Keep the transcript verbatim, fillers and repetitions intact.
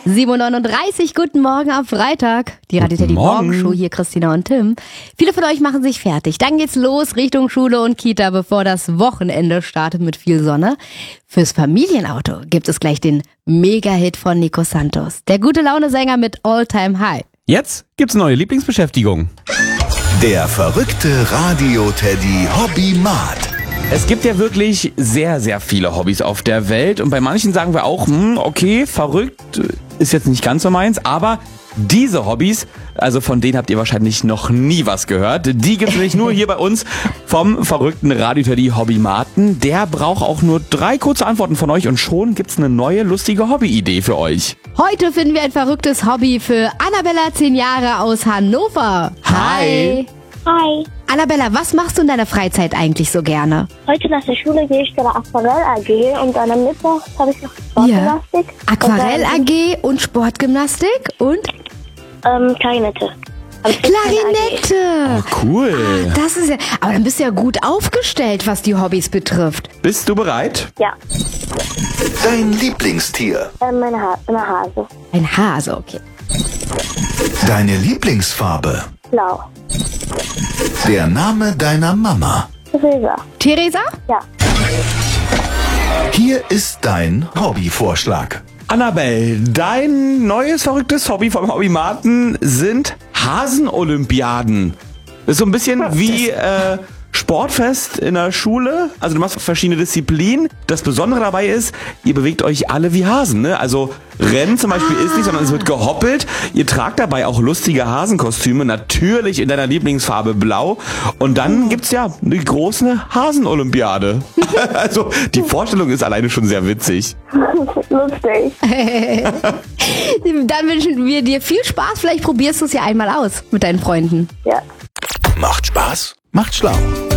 sieben Uhr neununddreißig, guten Morgen am Freitag. Die Radio Teddy Morgenshow, hier Christina und Tim. Viele von euch machen sich fertig. Dann geht's los Richtung Schule und Kita, bevor das Wochenende startet mit viel Sonne. Fürs Familienauto gibt es gleich den Mega-Hit von Nico Santos. Der Gute-Laune-Sänger mit All Time High. Jetzt gibt's neue Lieblingsbeschäftigung. Der verrückte Radio-Teddy Hobby-Mat. Es gibt ja wirklich sehr, sehr viele Hobbys auf der Welt und bei manchen sagen wir auch, hm, okay, verrückt ist jetzt nicht ganz so meins, aber diese Hobbys, also von denen habt ihr wahrscheinlich noch nie was gehört. Die gibt's nämlich nur hier bei uns vom verrückten Radio-Teddy Hobby-Maten. Der braucht auch nur drei kurze Antworten von euch und schon gibt's eine neue, lustige Hobby-Idee für euch. Heute finden wir ein verrücktes Hobby für Annabella, zehn Jahre aus Hannover. Hi. Hi. Annabella, was machst du in deiner Freizeit eigentlich so gerne? Heute nach der Schule gehe ich zu der Aquarell-A G und dann am Mittwoch habe ich noch Sportgymnastik. Aquarell-A G und Sportgymnastik und? Ähm, Klarinette. Aber es ist keine A G. Klarinette. Cool. Das ist ja, aber dann bist du ja gut aufgestellt, was die Hobbys betrifft. Bist du bereit? Ja, Dein Lieblingstier. ähm, meine, ha meine Hase. Ein Hase, okay. Deine Lieblingsfarbe. Blau. Der Name deiner Mama. Theresa. Theresa? Ja. Hier ist dein Hobbyvorschlag. Annabelle, dein neues verrücktes Hobby vom Hobby-Maten sind Hasenolympiaden. Das ist so ein bisschen wie äh, Sportfest in der Schule. Also du machst verschiedene Disziplinen. Das Besondere dabei ist, ihr bewegt euch alle wie Hasen. Ne? Also Rennen zum Beispiel ist nicht, sondern es wird gehoppelt. Ihr tragt dabei auch lustige Hasenkostüme, natürlich in deiner Lieblingsfarbe blau. Und dann gibt's ja eine große Hasenolympiade. Also die Vorstellung ist alleine schon sehr witzig. Lustig. Dann wünschen wir dir viel Spaß. Vielleicht probierst du es ja einmal aus mit deinen Freunden. Ja. Macht Spaß, macht schlau.